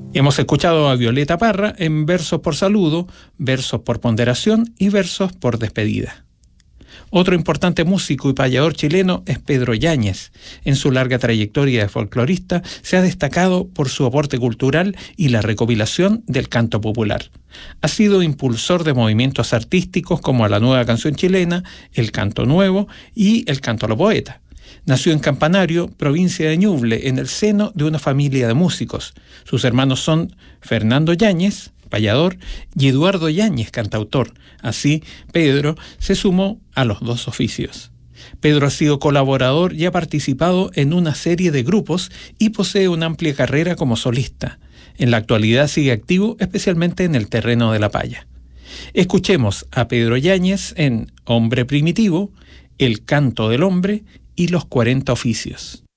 Hemos escuchado a Violeta Parra en Versos por Saludo, Versos por Ponderación y Versos por Despedida. Otro importante músico y payador chileno es Pedro Yáñez. En su larga trayectoria de folclorista se ha destacado por su aporte cultural y la recopilación del canto popular. Ha sido impulsor de movimientos artísticos como la Nueva Canción Chilena, el Canto Nuevo y el Canto a los Poetas. Nació en Campanario, provincia de Ñuble, en el seno de una familia de músicos. Sus hermanos son Fernando Yáñez, payador, y Eduardo Yáñez, cantautor. Así, Pedro se sumó a los dos oficios. Pedro ha sido colaborador y ha participado en una serie de grupos y posee una amplia carrera como solista. En la actualidad sigue activo, especialmente en el terreno de la paya. Escuchemos a Pedro Yáñez en Hombre Primitivo, El Canto del Hombre y Los 40 Oficios.